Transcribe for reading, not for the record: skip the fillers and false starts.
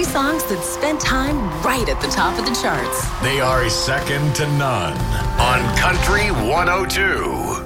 Three songs that spent time right at the top of the charts. They are second to none on Country 102.